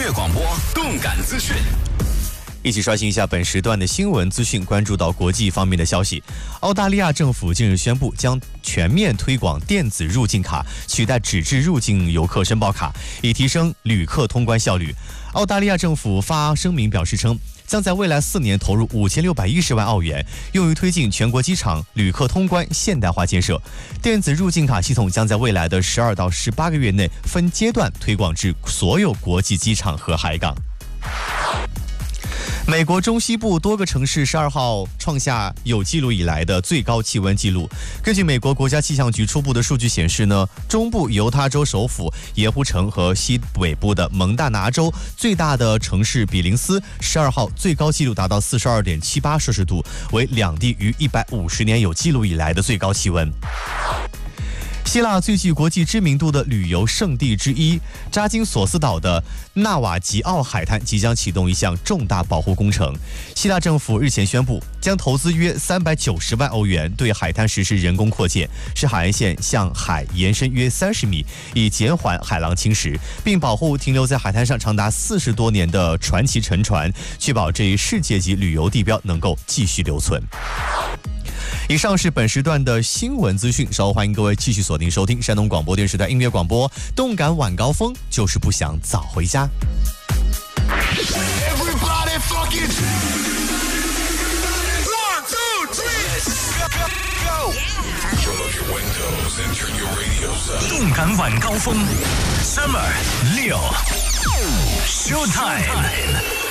乐广播，动感资讯。 一起刷新一下本时段的新闻资讯，关注到国际方面的消息。澳大利亚政府近日宣布，将全面推广电子入境卡，取代纸质入境游客申报卡，以提升旅客通关效率。澳大利亚政府发声明表示称，将在未来4年投入5610万澳元，用于推进全国机场旅客通关现代化建设。电子入境卡系统将在未来的12到18个月内分阶段推广至所有国际机场和海港。美国中西部多个城市12号创下有记录以来的最高气温记录。根据美国国家气象局初步的数据显示呢，中部犹他州首府盐湖城和西北部的蒙大拿州最大的城市比林斯12号最高纪录达到42.78摄氏度，为两地于150年有记录以来的最高气温。希腊最具国际知名度的旅游胜地之一扎金索斯岛的纳瓦吉奥海滩即将启动一项重大保护工程。希腊政府日前宣布，将投资约390万欧元对海滩实施人工扩建，使海岸线向海延伸约30米，以减缓海浪侵蚀，并保护停留在海滩上长达40多年的传奇沉船，确保这一世界级旅游地标能够继续留存。以上是本时段的新闻资讯，稍后欢迎各位继续锁定收听山东广播电视台音乐广播，动感晚高峰，就是不想早回家。 动感晚高峰 ，Summer 6 Showtime。